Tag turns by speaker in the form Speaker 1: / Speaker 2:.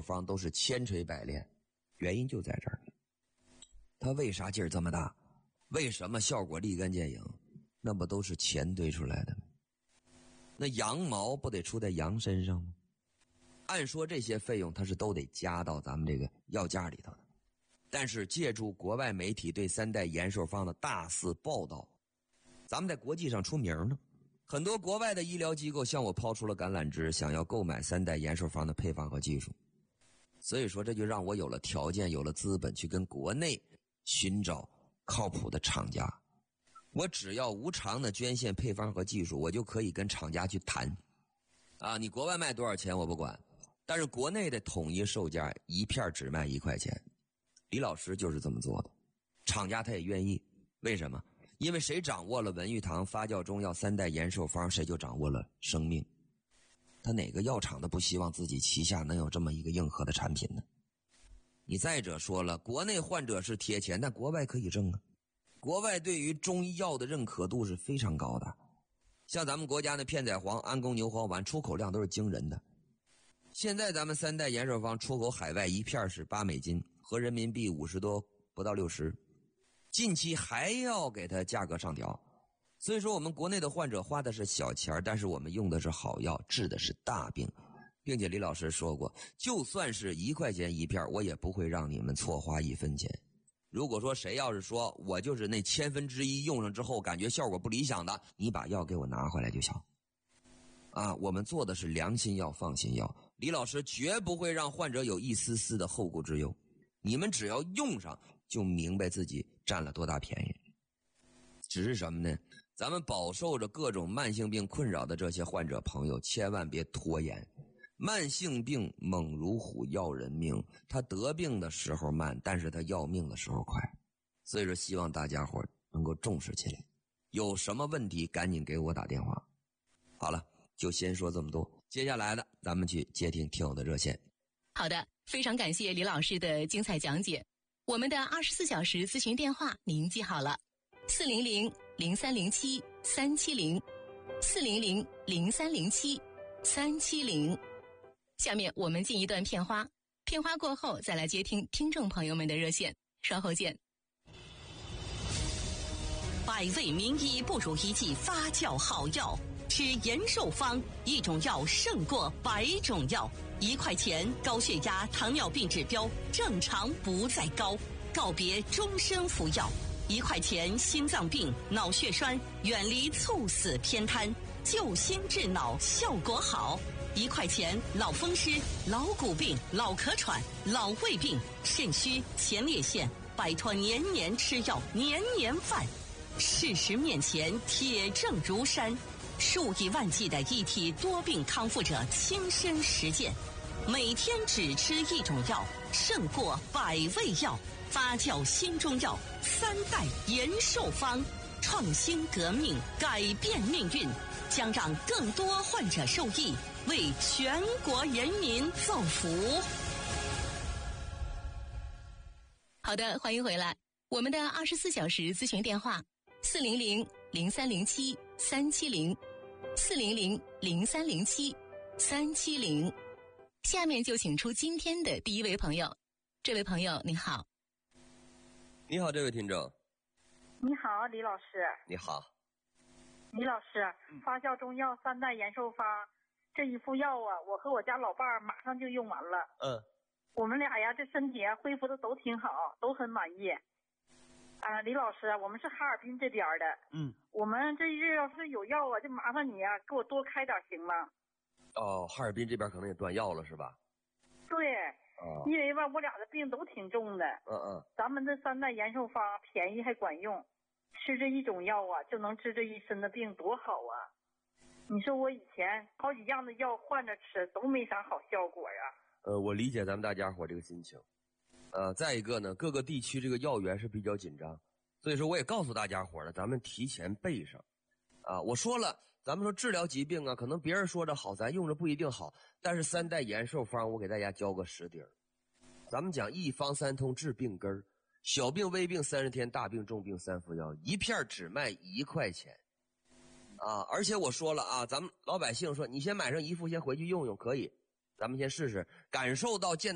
Speaker 1: 方都是千锤百炼，原因就在这儿。它为啥劲儿这么大？为什么效果立竿见影？那不都是钱堆出来的吗？那羊毛不得出在羊身上吗？按说这些费用它是都得加到咱们这个药价里头的。但是借助国外媒体对三代延寿方的大肆报道，咱们在国际上出名呢。很多国外的医疗机构向我抛出了橄榄枝，想要购买三代延寿方的配方和技术。所以说这就让我有了条件，有了资本去跟国内寻找靠谱的厂家。我只要无偿的捐献配方和技术，我就可以跟厂家去谈。你国外卖多少钱我不管，但是国内的统一售价一片只卖1块钱。李老师就是这么做的，厂家他也愿意。为什么？因为谁掌握了文玉堂发酵中药三代延寿方，谁就掌握了生命。他哪个药厂都不希望自己旗下能有这么一个硬核的产品呢？你再者说了，国内患者是贴钱，但国外可以挣啊。国外对于中医药的认可度是非常高的，像咱们国家的片仔癀、安宫牛黄丸出口量都是惊人的。现在咱们三代延寿方出口海外一片是$8，合人民币50多，不到60。近期还要给它价格上调，所以说我们国内的患者花的是小钱，但是我们用的是好药，治的是大病。并且李老师说过，就算是1块钱一片，我也不会让你们错花1分钱。如果说谁要是说我就是那1/1000用上之后感觉效果不理想的，你把药给我拿回来就行。我们做的是良心药、放心药，李老师绝不会让患者有一丝丝的后顾之忧。你们只要用上就明白自己占了多大便宜。只是什么呢？咱们饱受着各种慢性病困扰的这些患者朋友千万别拖延。慢性病猛如虎，要人命，他得病的时候慢，但是他要命的时候快。所以说希望大家伙能够重视起来，有什么问题赶紧给我打电话。好了，就先说这么多，接下来的咱们去接听听友的热线。
Speaker 2: 好的，非常感谢李老师的精彩讲解。我们的24小时咨询电话您记好了，400-0307-370，400-0307-370。下面我们进一段片花，片花过后再来接听听众朋友们的热线，稍后见。
Speaker 3: 百味名医不如一剂发酵好药，吃延寿方，一种药胜过100种药。1块钱，高血压、糖尿病指标正常不再高，告别终身服药。1块钱，心脏病、脑血栓远离猝死偏瘫，救心治脑效果好。1块钱，老风湿、老骨病、老咳喘、老胃病、肾虚、前列腺，摆脱年年吃药、年年犯。事实面前，铁证如山，数以万计的一体多病康复者亲身实践，每天只吃一种药，胜过100味药。发酵新中药3代延寿方，创新革命，改变命运，将让更多患者受益，为全国人民造福。
Speaker 2: 好的，欢迎回来。我们的24小时咨询电话400-0307-370，400-0307-370。下面就请出今天的第一位朋友。这位朋友你好。
Speaker 1: 你好，这位听众。
Speaker 4: 你好，李老师。
Speaker 1: 你好。
Speaker 4: 李老师，发酵中药3代延寿方这一副药我和我家老伴儿马上就用完了。我们俩呀，这身体恢复的都挺好，都很满意。李老师，我们是哈尔滨这边的。我们这日要是有药就麻烦你给我多开点行吗？
Speaker 1: 哈尔滨这边可能也断药了是吧？
Speaker 4: 对。因为我俩的病都挺重的。咱们这3代延寿方便宜还管用，吃这一种药就能治这一身的病，多好啊！你说我以前好几样的药换着吃都没啥好效果呀。
Speaker 1: 我理解咱们大家伙这个心情。再一个呢，各个地区这个药源是比较紧张，所以说我也告诉大家伙了，咱们提前备上。我说了，咱们说治疗疾病可能别人说着好，咱用着不一定好，但是3代延寿方我给大家教个实底儿。咱们讲一方3通治病根儿，小病微病30天，大病重病3副药，一片只卖1块钱。而且我说了咱们老百姓说你先买上1副先回去用用可以，咱们先试试，感受到见